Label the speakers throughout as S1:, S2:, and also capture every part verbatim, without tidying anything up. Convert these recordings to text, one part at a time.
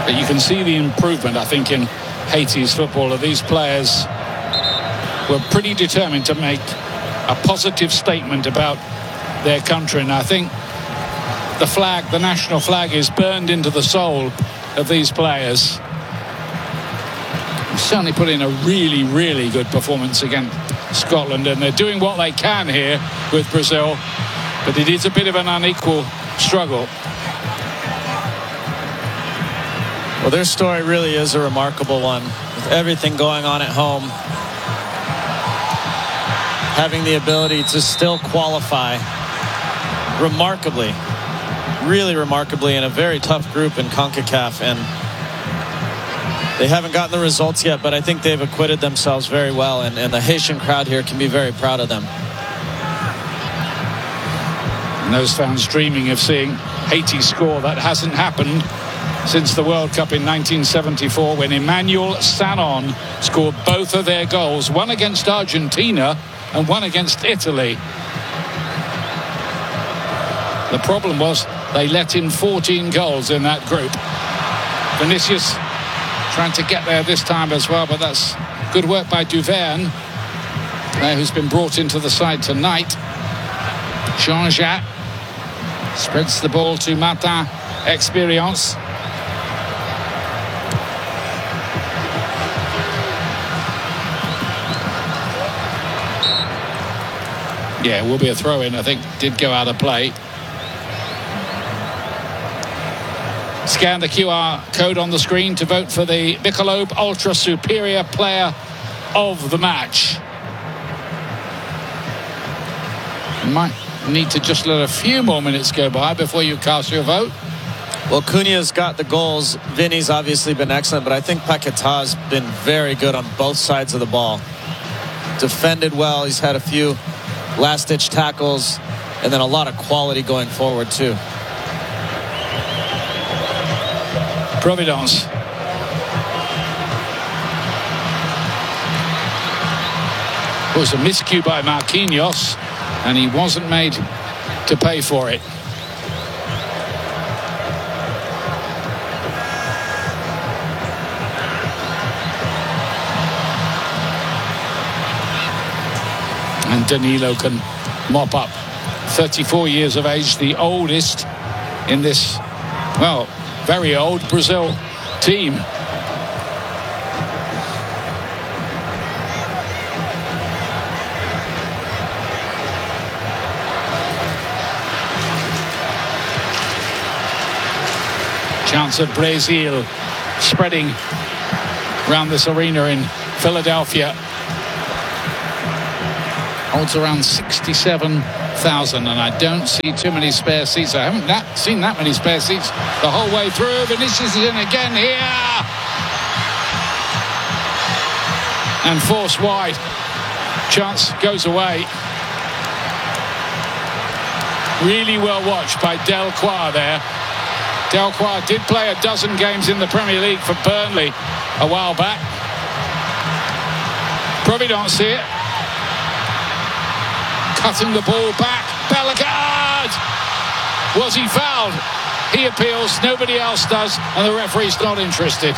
S1: But you can see the improvement, I think, in Haiti's football. These players were pretty determined to make a positive statement about their country, and I think the flag, the national flag, is burned into the soul of these players. Certainly put in a really, really good performance against Scotland, and they're doing what they can here with Brazil, but it is a bit of an unequal struggle.
S2: Well, their story really is a remarkable one, with everything going on at home, having the ability to still qualify remarkably, really remarkably, in a very tough group in CONCACAF, and they haven't gotten the results yet, but I think they've acquitted themselves very well, and, and the Haitian crowd here can be very proud of them.
S1: And those fans dreaming of seeing Haiti score. That hasn't happened since the World Cup in nineteen seventy-four, when Emmanuel Sanon scored both of their goals, one against Argentina and one against Italy. The problem was they let in fourteen goals in that group. Vinicius trying to get there this time as well, but that's good work by Duverne, uh, who's been brought into the side tonight. Jean-Jacques spreads the ball to Martin Experience. Yeah, it will be a throw-in, I think. Did go out of play. Scan the Q R code on the screen to vote for the Michelob Ultra Superior Player of the Match. You might need to just let a few more minutes go by before you cast your vote.
S2: Well, Cunha's got the goals. Vinny's obviously been excellent, but I think Paquetà's been very good on both sides of the ball. Defended well. He's had a few last-ditch tackles, and then a lot of quality going forward, too.
S1: Providence. It was a miscue by Marquinhos, and he wasn't made to pay for it. And Danilo can mop up. thirty-four years of age, the oldest in this, well, very old Brazil team. Chance of Brazil spreading around this arena in Philadelphia. Holds around sixty-seven thousand, and I don't see too many spare seats. I haven't that, seen that many spare seats the whole way through. Vinicius is in again here. And forced wide. Chance goes away. Really well watched by Delcroix there. Delcroix did play a dozen games in the Premier League for Burnley a while back. Providence here. Cutting the ball back. Bellegarde! Was he fouled? He appeals, nobody else does, and the referee's not interested.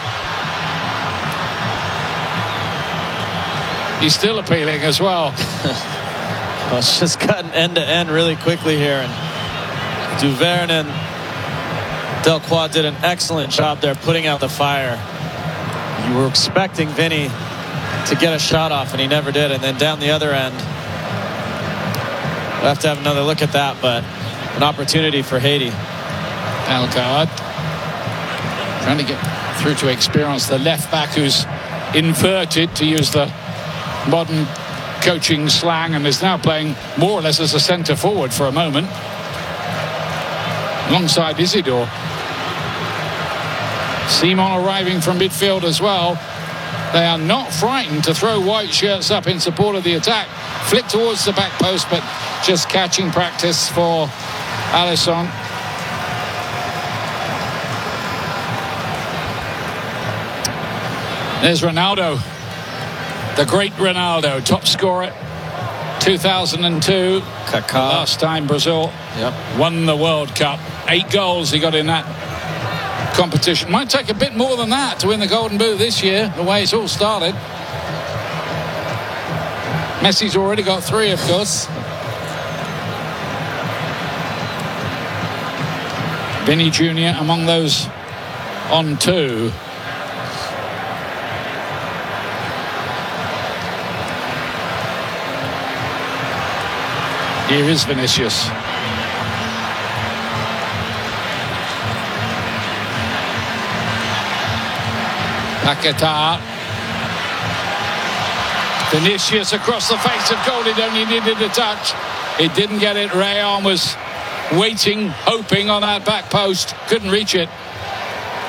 S1: He's still appealing as well.
S2: Well, it's just gotten end-to-end really quickly here, and Duverne and Delcroix did an excellent job there putting out the fire. You were expecting Vinny to get a shot off, and he never did, and then down the other end, we'll have to have another look at that, but an opportunity for Haiti.
S1: Bellegarde trying to get through to Experience, the left back who's inverted, to use the modern coaching slang, and is now playing more or less as a centre forward for a moment alongside Isidore. Simon arriving from midfield as well. They are not frightened to throw white shirts up in support of the attack. Flick towards the back post, but just catching practice for Alisson. There's Ronaldo, the great Ronaldo, top scorer, two thousand two.
S2: Kaká.
S1: Last time Brazil
S2: yep.
S1: won the World Cup. Eight goals he got in that competition. Might take a bit more than that to win the Golden Boot this year, the way it's all started. Messi's already got three, of course. Vinny Junior among those on two. Here is Vinicius. Paquetá. Vinicius across the face of goal. It only needed a touch. It didn't get it. Rayon was waiting, hoping on that back post. Couldn't reach it.